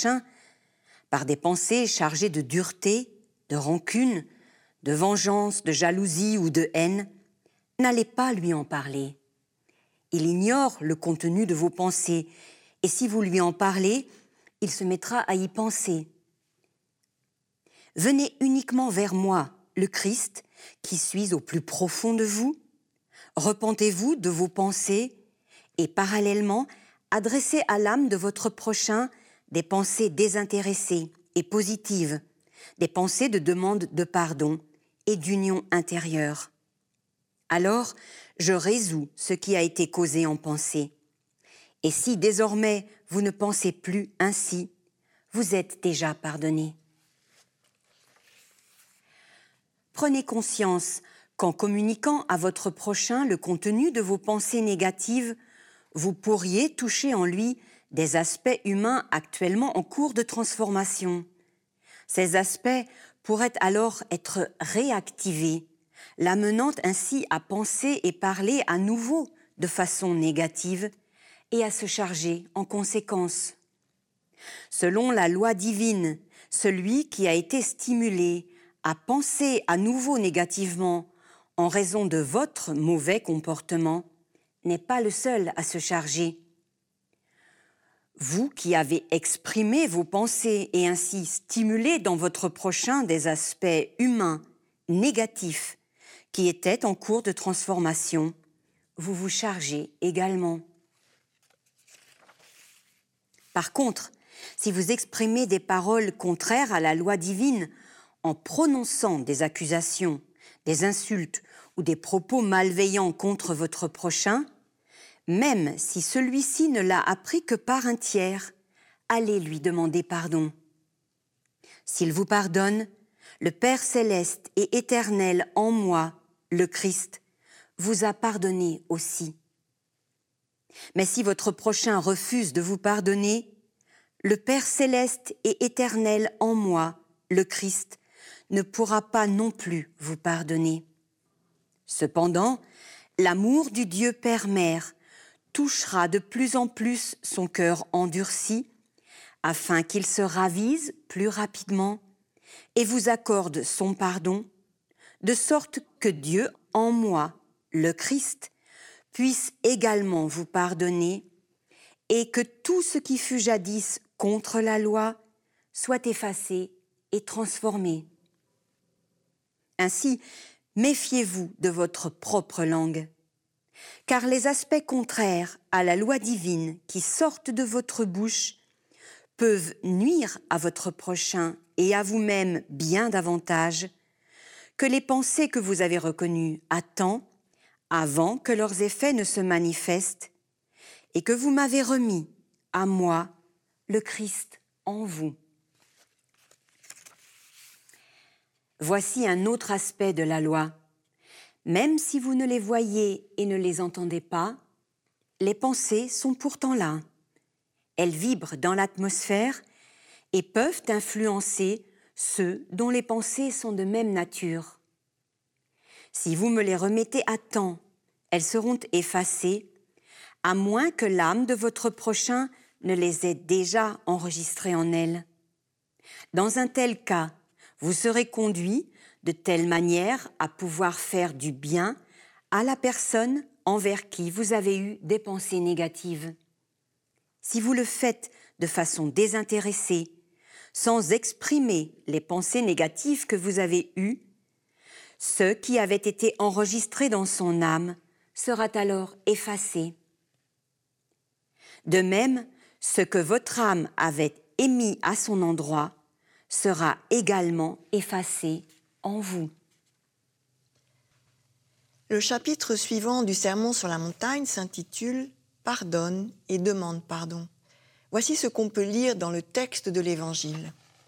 prochain par des pensées chargées de dureté, de rancune, de vengeance, de jalousie ou de haine, n'allez pas lui en parler. Il ignore le contenu de vos pensées, et si vous lui en parlez, il se mettra à y penser. Venez uniquement vers moi, le Christ, qui suis au plus profond de vous. Repentez-vous de vos pensées et parallèlement, adressez à l'âme de votre prochain des pensées désintéressées et positives, des pensées de demande de pardon et d'union intérieure. Alors, je résous ce qui a été causé en pensée. Et si désormais vous ne pensez plus ainsi, vous êtes déjà pardonné. Prenez conscience qu'en communiquant à votre prochain le contenu de vos pensées négatives, vous pourriez toucher en lui des aspects humains actuellement en cours de transformation. Ces aspects pourraient alors être réactivés, l'amenant ainsi à penser et parler à nouveau de façon négative et à se charger en conséquence. Selon la loi divine, celui qui a été stimulé à penser à nouveau négativement en raison de votre mauvais comportement n'est pas le seul à se charger. Vous qui avez exprimé vos pensées et ainsi stimulé dans votre prochain des aspects humains négatifs qui étaient en cours de transformation, vous vous chargez également. Par contre, si vous exprimez des paroles contraires à la loi divine en prononçant des accusations, des insultes ou des propos malveillants contre votre prochain, même si celui-ci ne l'a appris que par un tiers, allez lui demander pardon. S'il vous pardonne, le Père céleste et éternel en moi, le Christ, vous a pardonné aussi. Mais si votre prochain refuse de vous pardonner, le Père céleste et éternel en moi, le Christ, ne pourra pas non plus vous pardonner. Cependant, l'amour du Dieu Père-Mère touchera de plus en plus son cœur endurci, afin qu'il se ravise plus rapidement et vous accorde son pardon, de sorte que Dieu, en moi, le Christ, puisse également vous pardonner et que tout ce qui fut jadis contre la loi soit effacé et transformé. Ainsi, méfiez-vous de votre propre langue, car les aspects contraires à la loi divine qui sortent de votre bouche peuvent nuire à votre prochain et à vous-même bien davantage que les pensées que vous avez reconnues à temps, avant que leurs effets ne se manifestent, et que vous m'avez remis à moi, le Christ en vous. Voici un autre aspect de la loi. Même si vous ne les voyez et ne les entendez pas, les pensées sont pourtant là. Elles vibrent dans l'atmosphère et peuvent influencer ceux dont les pensées sont de même nature. Si vous me les remettez à temps, elles seront effacées, à moins que l'âme de votre prochain ne les ait déjà enregistrées en elle. Dans un tel cas, vous serez conduit de telle manière à pouvoir faire du bien à la personne envers qui vous avez eu des pensées négatives. Si vous le faites de façon désintéressée, sans exprimer les pensées négatives que vous avez eues, ce qui avait été enregistré dans son âme sera alors effacé. De même, ce que votre âme avait émis à son endroit sera également effacé en vous. Le chapitre suivant du Sermon sur la montagne s'intitule « Pardonne et demande pardon ». Voici ce qu'on peut lire dans le texte de l'Évangile.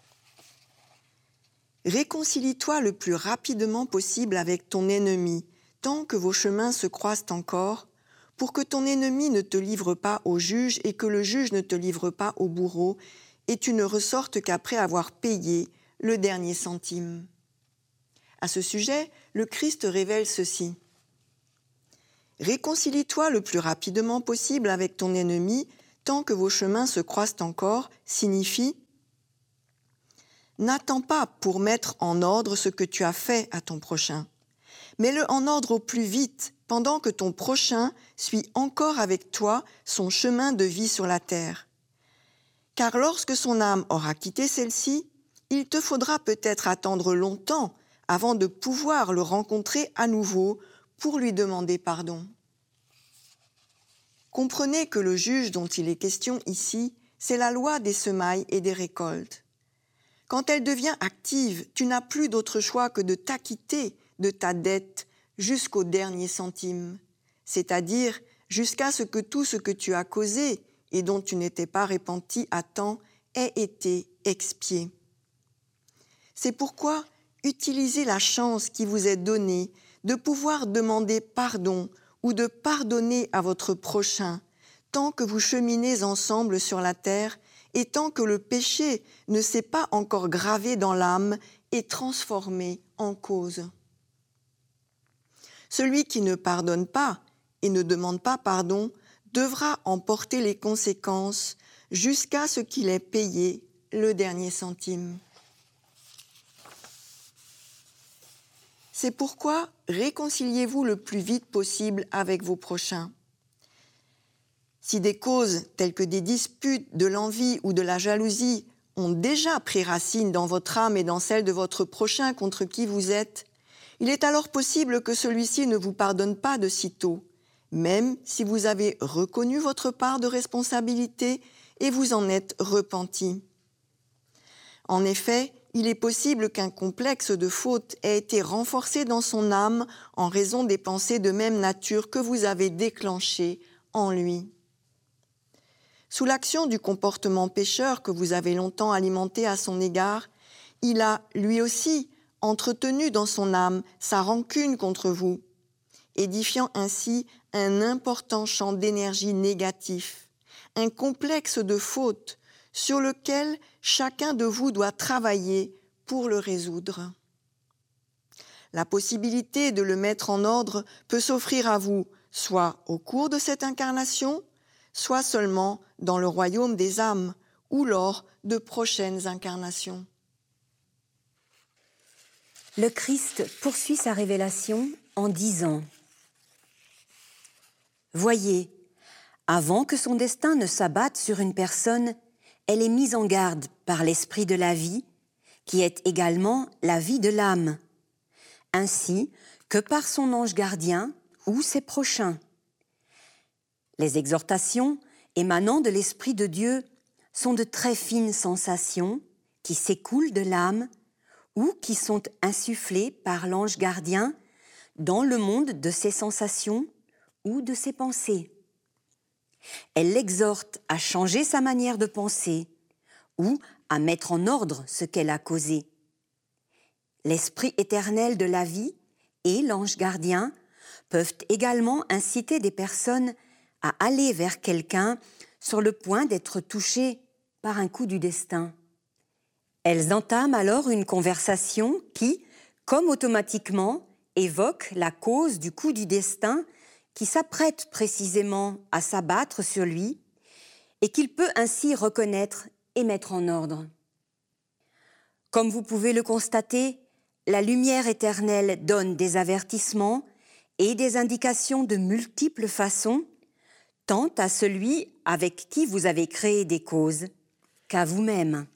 « Réconcilie-toi le plus rapidement possible avec ton ennemi, tant que vos chemins se croisent encore, pour que ton ennemi ne te livre pas au juge et que le juge ne te livre pas au bourreau, et tu ne ressortes qu'après avoir payé le dernier centime. » À ce sujet, le Christ révèle ceci. « Réconcilie-toi le plus rapidement possible avec ton ennemi, tant que vos chemins se croisent encore, signifie N'attends pas pour mettre en ordre ce que tu as fait à ton prochain. Mets-le en ordre au plus vite, pendant que ton prochain suit encore avec toi son chemin de vie sur la terre. Car lorsque son âme aura quitté celle-ci, il te faudra peut-être attendre longtemps avant de pouvoir le rencontrer à nouveau pour lui demander pardon. Comprenez que le juge dont il est question ici, c'est la loi des semailles et des récoltes. Quand elle devient active, tu n'as plus d'autre choix que de t'acquitter de ta dette jusqu'au dernier centime, c'est-à-dire jusqu'à ce que tout ce que tu as causé et dont tu n'étais pas repenti à temps ait été expié. C'est pourquoi utilisez la chance qui vous est donnée de pouvoir demander pardon ou de pardonner à votre prochain, tant que vous cheminez ensemble sur la terre et tant que le péché ne s'est pas encore gravé dans l'âme et transformé en cause. Celui qui ne pardonne pas et ne demande pas pardon devra en porter les conséquences jusqu'à ce qu'il ait payé le dernier centime. C'est pourquoi réconciliez-vous le plus vite possible avec vos prochains. Si des causes telles que des disputes, de l'envie ou de la jalousie ont déjà pris racine dans votre âme et dans celle de votre prochain contre qui vous êtes, il est alors possible que celui-ci ne vous pardonne pas de sitôt, même si vous avez reconnu votre part de responsabilité et vous en êtes repenti. En effet, il est possible qu'un complexe de faute ait été renforcé dans son âme en raison des pensées de même nature que vous avez déclenchées en lui. Sous l'action du comportement pécheur que vous avez longtemps alimenté à son égard, il a, lui aussi, entretenu dans son âme sa rancune contre vous, édifiant ainsi un important champ d'énergie négatif, un complexe de faute sur lequel chacun de vous doit travailler pour le résoudre. La possibilité de le mettre en ordre peut s'offrir à vous, soit au cours de cette incarnation, soit seulement dans le royaume des âmes ou lors de prochaines incarnations. Le Christ poursuit sa révélation en disant « Voyez, avant que son destin ne s'abatte sur une personne, elle est mise en garde par l'esprit de la vie, qui est également la vie de l'âme, ainsi que par son ange gardien ou ses prochains. Les exhortations émanant de l'Esprit de Dieu sont de très fines sensations qui s'écoulent de l'âme ou qui sont insufflées par l'ange gardien dans le monde de ses sensations ou de ses pensées. Elle l'exhorte à changer sa manière de penser ou à mettre en ordre ce qu'elle a causé. L'Esprit éternel de la vie et l'ange gardien peuvent également inciter des personnes à aller vers quelqu'un sur le point d'être touchées par un coup du destin. Elles entament alors une conversation qui, comme automatiquement, évoque la cause du coup du destin qui s'apprête précisément à s'abattre sur lui et qu'il peut ainsi reconnaître et mettre en ordre. Comme vous pouvez le constater, la lumière éternelle donne des avertissements et des indications de multiples façons, tant à celui avec qui vous avez créé des causes qu'à vous-même.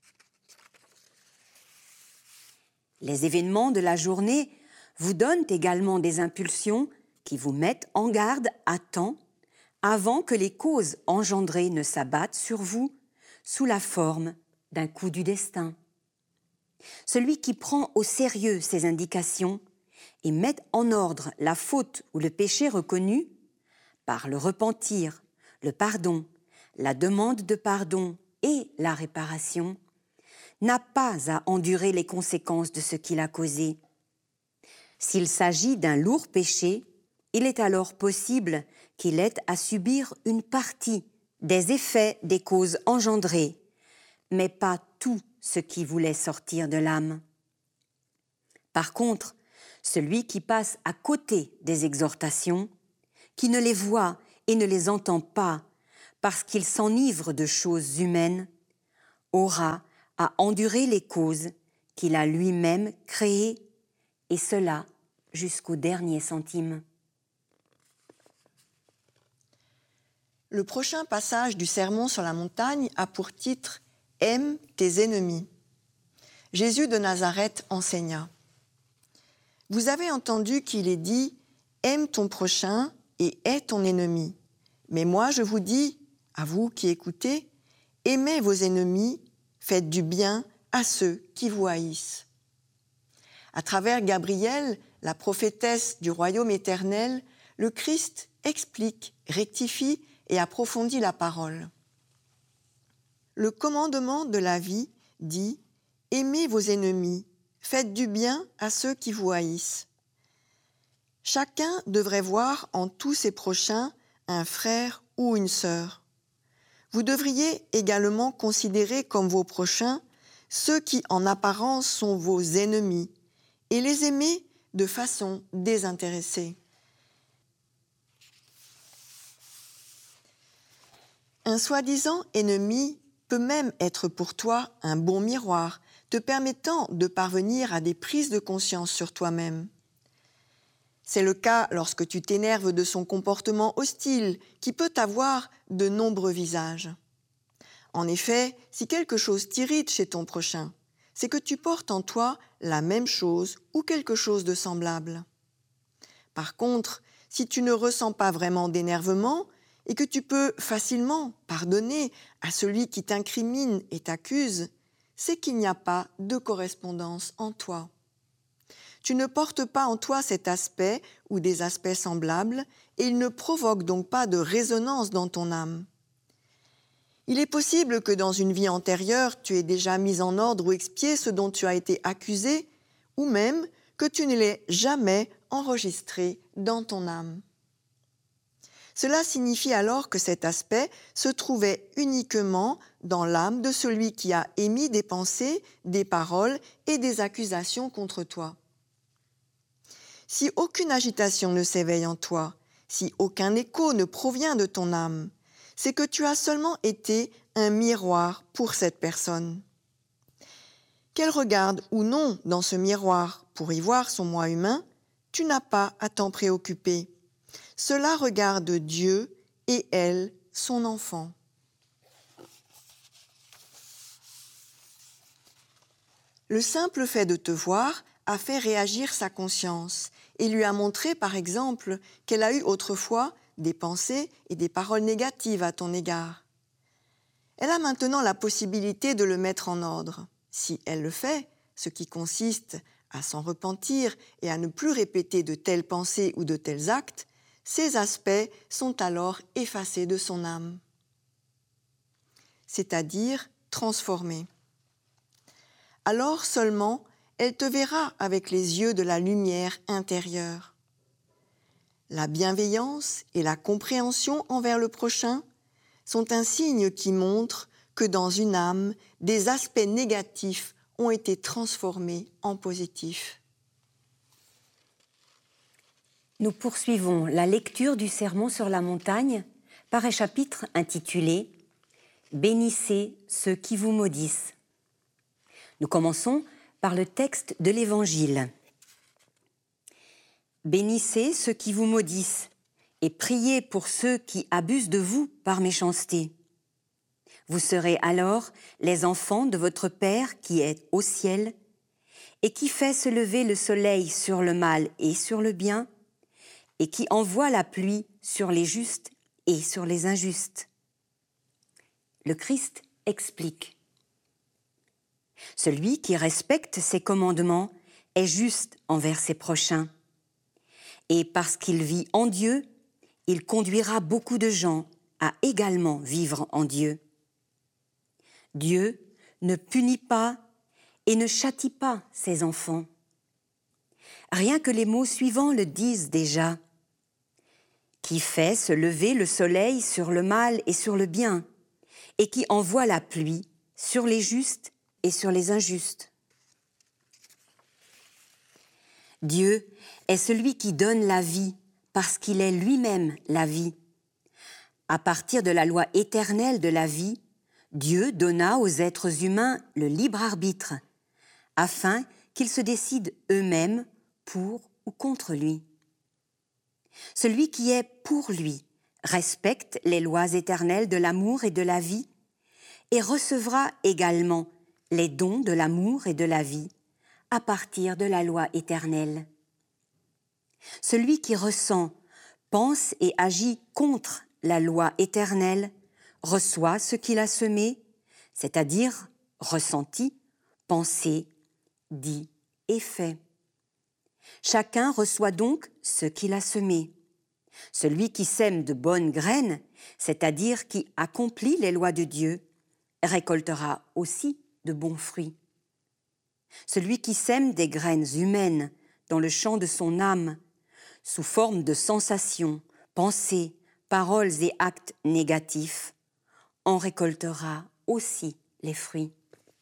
Les événements de la journée vous donnent également des impulsions qui vous mettent en garde à temps avant que les causes engendrées ne s'abattent sur vous sous la forme d'un coup du destin. Celui qui prend au sérieux ces indications et met en ordre la faute ou le péché reconnu, par le repentir, le pardon, la demande de pardon et la réparation, n'a pas à endurer les conséquences de ce qu'il a causé. S'il s'agit d'un lourd péché, il est alors possible qu'il ait à subir une partie des effets des causes engendrées, mais pas tout ce qui voulait sortir de l'âme. Par contre, celui qui passe à côté des exhortations, qui ne les voit et ne les entend pas parce qu'il s'enivre de choses humaines, aura à endurer les causes qu'il a lui-même créées, et cela jusqu'au dernier centime. Le prochain passage du Sermon sur la montagne a pour titre « Aime tes ennemis ». Jésus de Nazareth enseigna. Vous avez entendu qu'il est dit « Aime ton prochain et hais ton ennemi ». Mais moi je vous dis, à vous qui écoutez, aimez vos ennemis, faites du bien à ceux qui vous haïssent. À travers Gabriel, la prophétesse du royaume éternel, le Christ explique, rectifie et approfondit la parole. Le commandement de la vie dit « Aimez vos ennemis, faites du bien à ceux qui vous haïssent ». Chacun devrait voir en tous ses prochains un frère ou une sœur. Vous devriez également considérer comme vos prochains ceux qui en apparence sont vos ennemis et les aimer de façon désintéressée. Un soi-disant ennemi peut même être pour toi un bon miroir, te permettant de parvenir à des prises de conscience sur toi-même. C'est le cas lorsque tu t'énerves de son comportement hostile, qui peut avoir de nombreux visages. En effet, si quelque chose t'irrite chez ton prochain, c'est que tu portes en toi la même chose ou quelque chose de semblable. Par contre, si tu ne ressens pas vraiment d'énervement et que tu peux facilement pardonner à celui qui t'incrimine et t'accuse, c'est qu'il n'y a pas de correspondance en toi. Tu ne portes pas en toi cet aspect ou des aspects semblables et il ne provoque donc pas de résonance dans ton âme. Il est possible que dans une vie antérieure, tu aies déjà mis en ordre ou expié ce dont tu as été accusé, ou même que tu ne l'aies jamais enregistré dans ton âme. Cela signifie alors que cet aspect se trouvait uniquement dans l'âme de celui qui a émis des pensées, des paroles et des accusations contre toi. Si aucune agitation ne s'éveille en toi, si aucun écho ne provient de ton âme, c'est que tu as seulement été un miroir pour cette personne. Qu'elle regarde ou non dans ce miroir pour y voir son moi humain, tu n'as pas à t'en préoccuper. Cela regarde Dieu et elle, son enfant. Le simple fait de te voir a fait réagir sa conscience et lui a montré, par exemple, qu'elle a eu autrefois des pensées et des paroles négatives à ton égard. Elle a maintenant la possibilité de le mettre en ordre. Si elle le fait, ce qui consiste à s'en repentir et à ne plus répéter de telles pensées ou de tels actes, ces aspects sont alors effacés de son âme, c'est-à-dire transformés. Alors seulement, elle te verra avec les yeux de la lumière intérieure. La bienveillance et la compréhension envers le prochain sont un signe qui montre que dans une âme, des aspects négatifs ont été transformés en positifs. Nous poursuivons la lecture du Sermon sur la montagne par un chapitre intitulé « Bénissez ceux qui vous maudissent ». Nous commençons par le texte de l'Évangile. « Bénissez ceux qui vous maudissent et priez pour ceux qui abusent de vous par méchanceté. Vous serez alors les enfants de votre Père qui est au ciel et qui fait se lever le soleil sur le mal et sur le bien et qui envoie la pluie sur les justes et sur les injustes. » Le Christ explique. Celui qui respecte ses commandements est juste envers ses prochains. Et parce qu'il vit en Dieu, il conduira beaucoup de gens à également vivre en Dieu. Dieu ne punit pas et ne châtie pas ses enfants. Rien que les mots suivants le disent déjà. Qui fait se lever le soleil sur le mal et sur le bien, et qui envoie la pluie sur les justes et sur les injustes. Dieu est celui qui donne la vie parce qu'il est lui-même la vie. À partir de la loi éternelle de la vie, Dieu donna aux êtres humains le libre arbitre, afin qu'ils se décident eux-mêmes pour ou contre lui. Celui qui est pour lui respecte les lois éternelles de l'amour et de la vie et recevra également les dons de l'amour et de la vie à partir de la loi éternelle. Celui qui ressent, pense et agit contre la loi éternelle reçoit ce qu'il a semé, c'est-à-dire ressenti, pensé, dit et fait. Chacun reçoit donc ce qu'il a semé. Celui qui sème de bonnes graines, c'est-à-dire qui accomplit les lois de Dieu, récoltera aussi de bons fruits. Celui qui sème des graines humaines dans le champ de son âme, sous forme de sensations, pensées, paroles et actes négatifs, en récoltera aussi les fruits.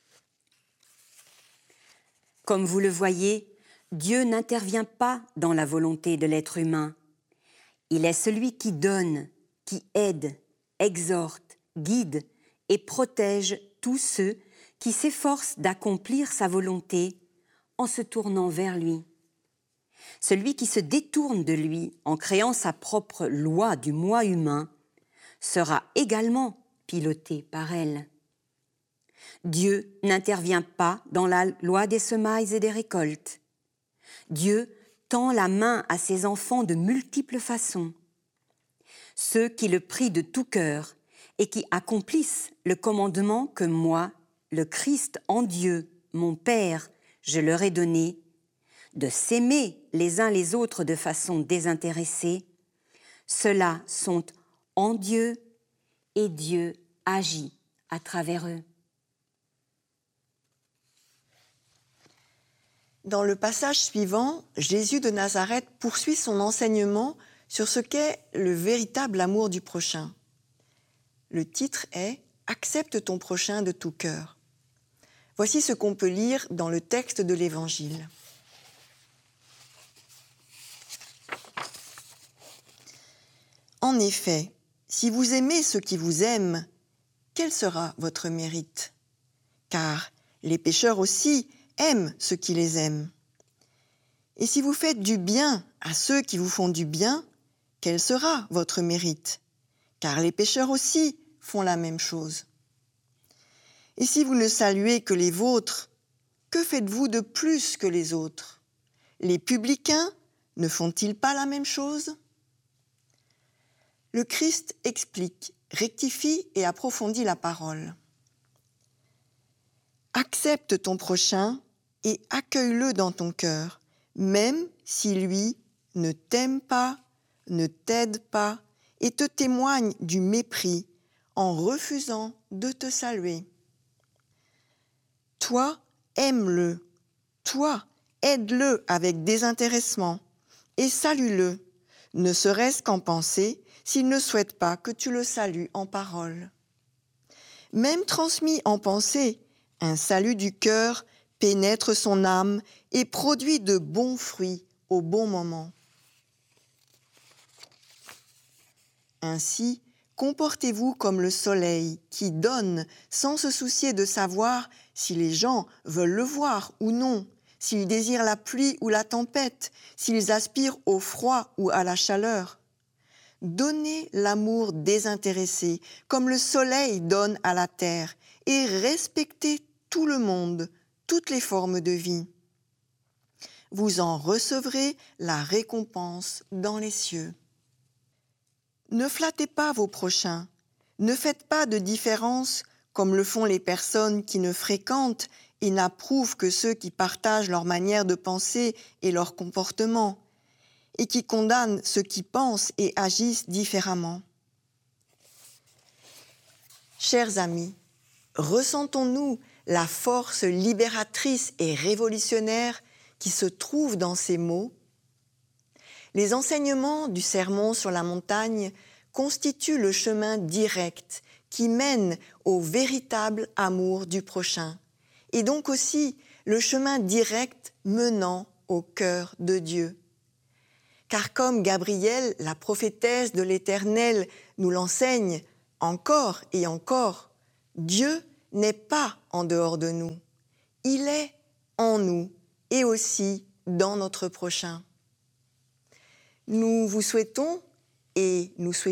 Comme vous le voyez, Dieu n'intervient pas dans la volonté de l'être humain. Il est celui qui donne, qui aide, exhorte, guide et protège tous ceux qui s'efforcent d'accomplir sa volonté en se tournant vers lui. Celui qui se détourne de lui en créant sa propre loi du moi humain sera également piloté par elle. Dieu n'intervient pas dans la loi des semailles et des récoltes. Dieu tend la main à ses enfants de multiples façons. Ceux qui le prient de tout cœur et qui accomplissent le commandement que moi, le Christ en Dieu, mon Père, je leur ai donné, de s'aimer les uns les autres de façon désintéressée, ceux-là sont en Dieu et Dieu agit à travers eux. Dans le passage suivant, Jésus de Nazareth poursuit son enseignement sur ce qu'est le véritable amour du prochain. Le titre est « Accepte ton prochain de tout cœur ». Voici ce qu'on peut lire dans le texte de l'Évangile. En effet, si vous aimez ceux qui vous aiment, quel sera votre mérite? Car les pécheurs aussi aiment ceux qui les aiment. Et si vous faites du bien à ceux qui vous font du bien, quel sera votre mérite? Car les pécheurs aussi font la même chose. Et si vous ne saluez que les vôtres, que faites-vous de plus que les autres? Les publicains ne font-ils pas la même chose? Le Christ explique, rectifie et approfondit la parole. Accepte ton prochain et accueille-le dans ton cœur, même si lui ne t'aime pas, ne t'aide pas et te témoigne du mépris en refusant de te saluer. Toi, aime-le. Toi, aide-le avec désintéressement et salue-le, ne serait-ce qu'en pensée, s'il ne souhaite pas que tu le salues en parole. Même transmis en pensée, un salut du cœur pénètre son âme et produit de bons fruits au bon moment. Ainsi, comportez-vous comme le soleil qui donne sans se soucier de savoir si les gens veulent le voir ou non, s'ils désirent la pluie ou la tempête, s'ils aspirent au froid ou à la chaleur. Donnez l'amour désintéressé comme le soleil donne à la terre et respectez tout le monde, toutes les formes de vie. Vous en recevrez la récompense dans les cieux. Ne flattez pas vos prochains, ne faites pas de différence comme le font les personnes qui ne fréquentent et n'approuvent que ceux qui partagent leur manière de penser et leur comportement, et qui condamnent ceux qui pensent et agissent différemment. Chers amis, ressentons-nous la force libératrice et révolutionnaire qui se trouve dans ces mots? Les enseignements du Sermon sur la montagne constituent le chemin direct qui mène au véritable amour du prochain, et donc aussi le chemin direct menant au cœur de Dieu. Car comme Gabrielle, la prophétesse de l'Éternel, nous l'enseigne encore et encore, Dieu n'est pas en dehors de nous. Il est en nous et aussi dans notre prochain. Nous vous souhaitons et nous souhaitons